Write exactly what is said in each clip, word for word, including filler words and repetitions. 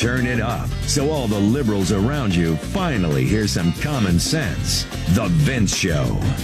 turn it up so all the liberals around you finally hear some common sense. The Vince Show.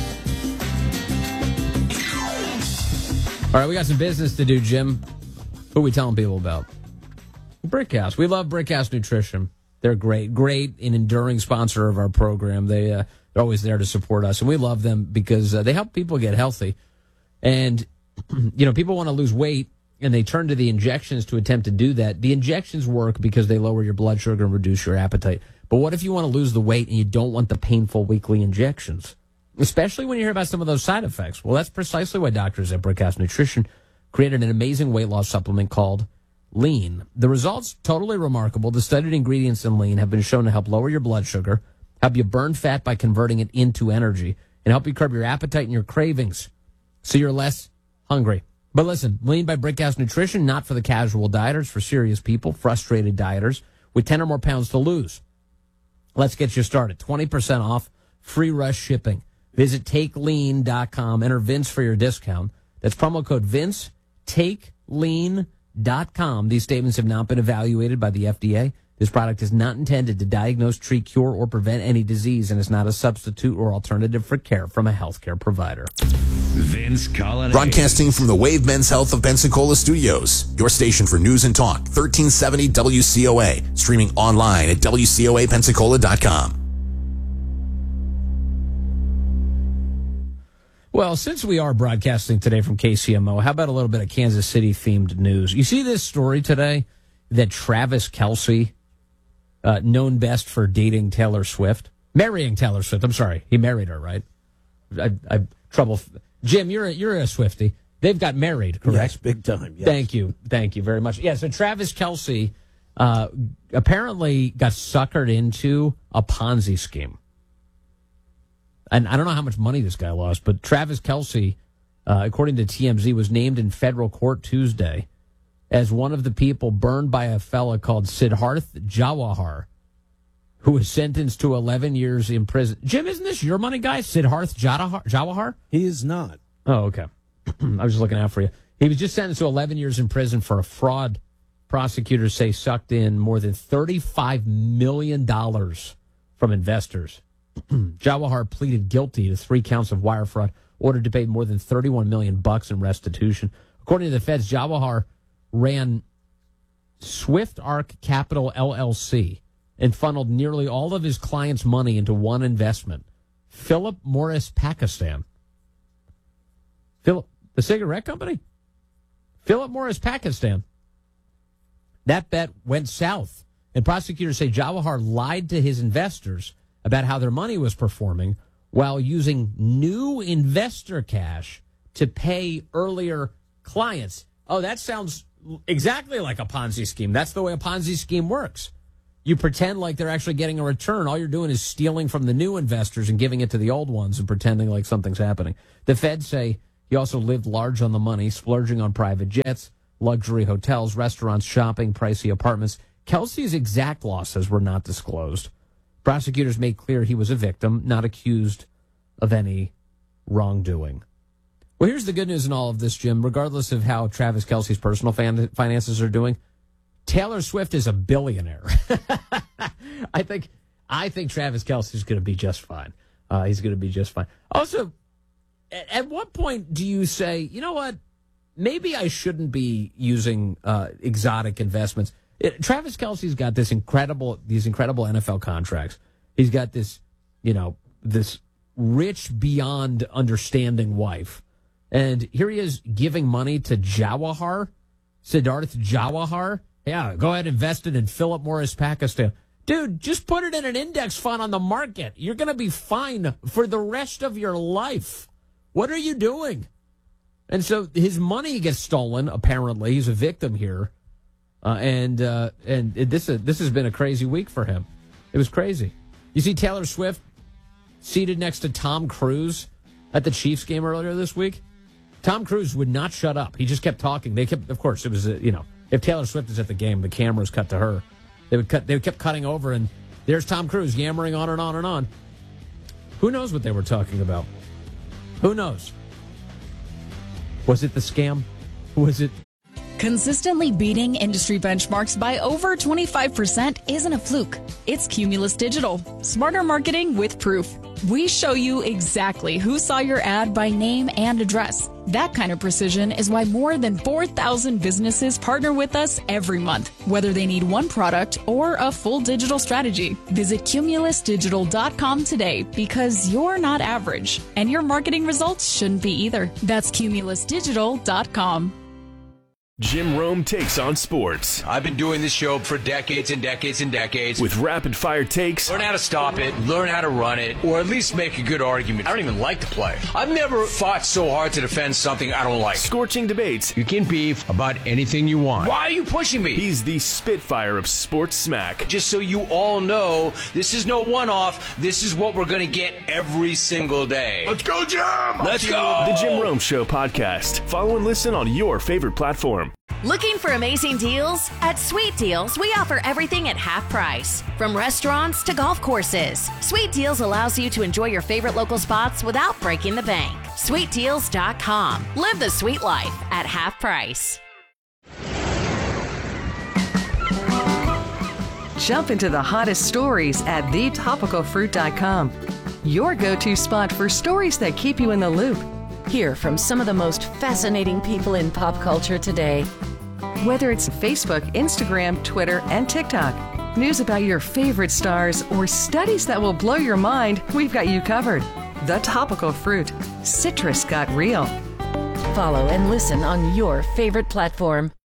All right, we got some business to do, Jim. Who are we telling people about? Brickhouse. We love Brickhouse Nutrition. They're great, great and enduring sponsor of our program. They, uh, they're always there to support us, and we love them because uh, they help people get healthy. And, you know, people want to lose weight, and they turn to the injections to attempt to do that. The injections work because they lower your blood sugar and reduce your appetite. But what if you want to lose the weight and you don't want the painful weekly injections? Especially when you hear about some of those side effects. Well, that's precisely why doctors at Brickhouse Nutrition created an amazing weight loss supplement called Lean. The results, totally remarkable. The studied ingredients in Lean have been shown to help lower your blood sugar, help you burn fat by converting it into energy, and help you curb your appetite and your cravings so you're less hungry. But listen, Lean by Brickhouse Nutrition, not for the casual dieters, for serious people, frustrated dieters with ten or more pounds to lose. Let's get you started. twenty percent off, free rush shipping. Visit take lean dot com. Enter Vince for your discount. That's promo code Vince, take lean dot com. These statements have not been evaluated by the F D A. This product is not intended to diagnose, treat, cure, or prevent any disease, and is not a substitute or alternative for care from a healthcare provider. Vince Colonnade. Broadcasting from the Wave Men's Health of Pensacola studios, your station for news and talk, thirteen seventy W C O A. Streaming online at W C O A Pensacola dot com. Well, since we are broadcasting today from K C M O, how about a little bit of Kansas City-themed news? You see this story today that Travis Kelce, uh, known best for dating Taylor Swift, marrying Taylor Swift. I'm sorry, he married her, right? I, I trouble. Jim, you're a, you're a Swiftie. They've got married, correct? Yes, big time. Yes. Thank you, thank you very much. Yeah, so Travis Kelce uh, apparently got suckered into a Ponzi scheme. And I don't know how much money this guy lost, but Travis Kelce, uh, according to T M Z, was named in federal court Tuesday as one of the people burned by a fella called Siddharth Jawahar, who was sentenced to eleven years in prison. Jim, isn't this your money guy, Siddharth Jawahar? Jawahar? He is not. Oh, okay. I was just looking out for you. He was just sentenced to eleven years in prison for a fraud. Prosecutors say sucked in more than thirty-five million dollars from investors. Jawahar pleaded guilty to three counts of wire fraud, ordered to pay more than thirty-one million bucks in restitution. According to the feds, Jawahar ran Swift Arc Capital L L C and funneled nearly all of his clients' money into one investment, Philip Morris Pakistan. Philip, the cigarette company? Philip Morris Pakistan. That bet went south, and prosecutors say Jawahar lied to his investors about how their money was performing while using new investor cash to pay earlier clients. Oh, that sounds exactly like a Ponzi scheme. That's the way a Ponzi scheme works. You pretend like they're actually getting a return. All you're doing is stealing from the new investors and giving it to the old ones and pretending like something's happening. The feds say he also lived large on the money, splurging on private jets, luxury hotels, restaurants, shopping, pricey apartments. Kelsey's exact losses were not disclosed. Prosecutors made clear he was a victim, not accused of any wrongdoing. Well, here's the good news in all of this, Jim. Regardless of how Travis Kelce's personal fan- finances are doing, Taylor Swift is a billionaire. I think I think Travis Kelce is going to be just fine. Uh, he's going to be just fine. Also, at, at what point do you say, you know what, maybe I shouldn't be using uh, exotic investments? It, Travis Kelce's got this incredible, these incredible N F L contracts. He's got this, you know, this rich beyond understanding wife. And here he is giving money to Jawahar, Siddharth Jawahar. Yeah, go ahead and invest it in Philip Morris Pakistan. Dude, just put it in an index fund on the market. You're going to be fine for the rest of your life. What are you doing? And so his money gets stolen, apparently. He's a victim here. Uh, and uh, and it, this, uh, this has been a crazy week for him. It was crazy. You see Taylor Swift seated next to Tom Cruise at the Chiefs game earlier this week? Tom Cruise would not shut up. He just kept talking. They kept, of course, it was, uh, you know, if Taylor Swift is at the game, the cameras cut to her. They would cut. They kept cutting over, and there's Tom Cruise yammering on and on and on. Who knows what they were talking about? Who knows? Was it the scam? Was it? Consistently beating industry benchmarks by over twenty-five percent isn't a fluke. It's Cumulus Digital. Smarter marketing with proof. We show you exactly who saw your ad by name and address. That kind of precision is why more than four thousand businesses partner with us every month, whether they need one product or a full digital strategy. Visit cumulus digital dot com today because you're not average, and your marketing results shouldn't be either. That's cumulus digital dot com. Jim Rome takes on sports. I've been doing this show for decades and decades and decades. With rapid-fire takes. Learn how to stop it, learn how to run it, or at least make a good argument. I don't even like to play. I've never fought so hard to defend something I don't like. Scorching debates. You can beef about anything you want. Why are you pushing me? He's the Spitfire of sports smack. Just so you all know, this is no one-off. This is what we're going to get every single day. Let's go, Jim! Let's go! The Jim Rome Show podcast. Follow and listen on your favorite platform. Looking for amazing deals? At Sweet Deals, we offer everything at half price. From restaurants to golf courses, Sweet Deals allows you to enjoy your favorite local spots without breaking the bank. sweet deals dot com. Live the sweet life at half price. Jump into the hottest stories at the topical fruit dot com. Your go-to spot for stories that keep you in the loop. Hear from some of the most fascinating people in pop culture today. Whether it's Facebook, Instagram, Twitter, and TikTok, news about your favorite stars, or studies that will blow your mind, we've got you covered. The Topical Fruit. Citrus got real. Follow and listen on your favorite platform.